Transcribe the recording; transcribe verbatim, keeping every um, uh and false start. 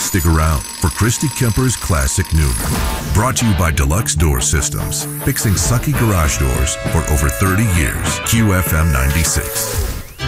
Stick around for Christy Kemper's Classic Noon. Brought to you by Deluxe Door Systems, fixing sucky garage doors for over thirty years. Q F M ninety-six.